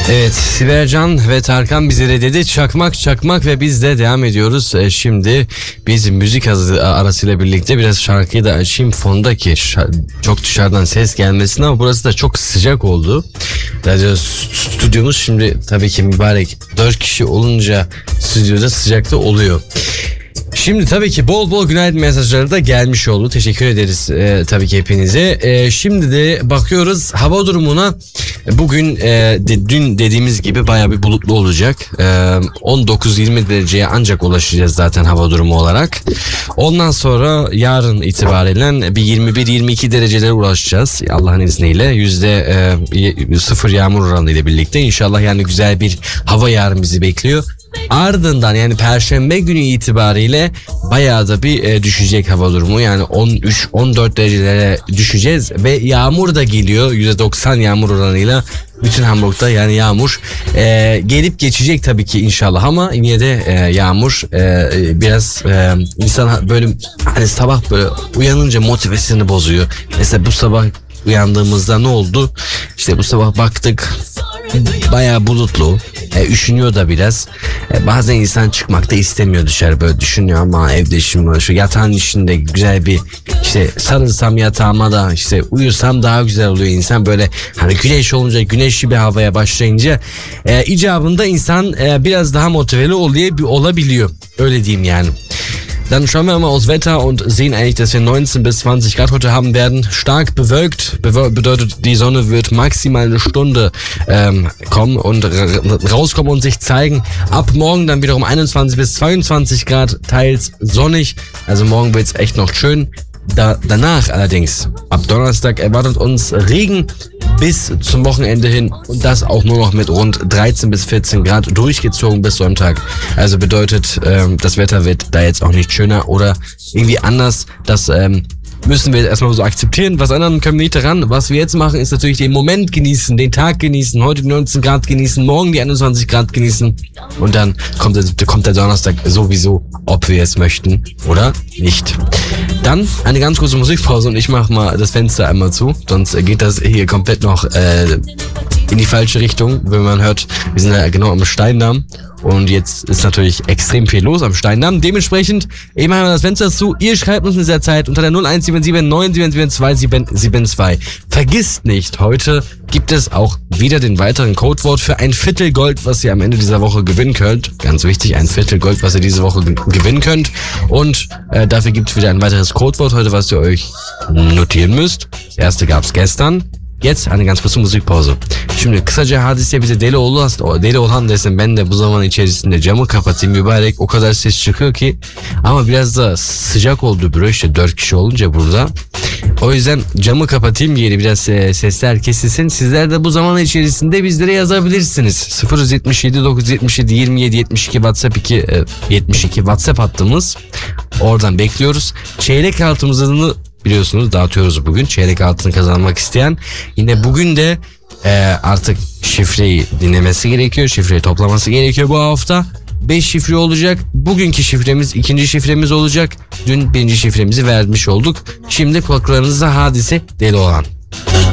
Evet, Sibelcan ve Tarkan bize de dedi çakmak çakmak ve biz de devam ediyoruz. Şimdi biz müzik arasıyla birlikte biraz şarkıyı da açayım fondaki çok dışarıdan ses gelmesin ama burası da çok sıcak oldu. Radyo stüdyomuz şimdi tabii ki mübarek 4 kişi olunca stüdyoda sıcakta oluyor. Şimdi tabii ki bol bol günaydın mesajları da gelmiş oldu. Teşekkür ederiz tabii ki hepinize. Şimdi de bakıyoruz hava durumuna. Bugün dün dediğimiz gibi bayağı bir bulutlu olacak. 19-20 dereceye ancak ulaşacağız zaten hava durumu olarak. Ondan sonra yarın itibaren bir 21-22 derecelere ulaşacağız. Allah'ın izniyle %0 yağmur oranı ile birlikte. İnşallah yani güzel bir hava yarın bizi bekliyor. Ardından yani Perşembe günü itibariyle bayağı da bir düşecek hava durumu. Yani 13-14 derecelere düşeceğiz ve yağmur da geliyor. %90 yağmur oranıyla bütün Hamburg'da yani yağmur gelip geçecek tabii ki inşallah ama yine de yağmur biraz insan böyle hani sabah böyle uyanınca motivasyonu bozuyor. Mesela bu sabah uyandığımızda ne oldu? İşte bu sabah baktık bayağı bulutlu. Üşünüyor da biraz. Bazen insan çıkmak da istemiyor dışarı, böyle düşünüyor ama evde şimdi şu yatağın içinde güzel bir işte sarılsam yatağıma da işte uyursam daha güzel oluyor insan, böyle hani güneş olunca, güneşli bir havaya başlayınca icabında insan biraz daha motiveli olabiliyor. Öyle diyeyim yani. Dann schauen wir mal aufs Wetter und sehen eigentlich, dass wir 19 bis 20 Grad heute haben werden. Stark bewölkt, bedeutet die Sonne wird maximal eine Stunde kommen und rauskommen und sich zeigen. Ab morgen dann wiederum 21 bis 22 Grad, teils sonnig. Also morgen wird's echt noch schön. Danach allerdings, ab Donnerstag erwartet uns Regen bis zum Wochenende hin und das auch nur noch mit rund 13 bis 14 Grad durchgezogen bis Sonntag. Also bedeutet, das Wetter wird da jetzt auch nicht schöner oder irgendwie anders. Das müssen wir jetzt erstmal so akzeptieren. Was anderen können wir nicht daran. Was wir jetzt machen, ist natürlich den Moment genießen, den Tag genießen, heute die 19 Grad genießen, morgen die 21 Grad genießen und dann kommt der Donnerstag sowieso, ob wir es möchten oder nicht. Dann eine ganz kurze Musikpause und ich mache mal das Fenster einmal zu, sonst geht das hier komplett noch in die falsche Richtung, wenn man hört, wir sind ja genau am Steindamm. Und jetzt ist natürlich extrem viel los am Steindamm. Dementsprechend, ich mache mal das Fenster zu. Ihr schreibt uns in dieser Zeit unter der 0177 977 2772. Vergisst nicht, heute gibt es auch wieder den weiteren Codewort für ein Viertel Gold, was ihr am Ende dieser Woche gewinnen könnt. Ganz wichtig, ein Viertel Gold, was ihr diese Woche gewinnen könnt. Und dafür gibt es wieder ein weiteres Codewort heute, was ihr euch notieren müsst. Das erste gab es gestern. Jetzt eine ganz kurze musikpause. Şimdi kısaca hadise bize deli olan desin, ben de bu zaman içerisinde camı kapatayım mübarek, o kadar ses çıkıyor ki, ama biraz da sıcak oldu büro, işte 4 kişi olunca burada. O yüzden camı kapatayım, yeri biraz sesler kesilsin. Sizler de bu zaman içerisinde bizlere yazabilirsiniz. 077 977 27 72 72 WhatsApp hattımız. Oradan bekliyoruz. Çeyrek altımızı biliyorsunuz dağıtıyoruz bugün. Çeyrek altını kazanmak isteyen. Yine bugün de artık şifreyi dinlemesi gerekiyor. Şifreyi toplaması gerekiyor bu hafta. 5 şifre olacak. Bugünkü şifremiz 2. şifremiz olacak. Dün 1. şifremizi vermiş olduk. Şimdi kulaklarınızda hadise deli olan.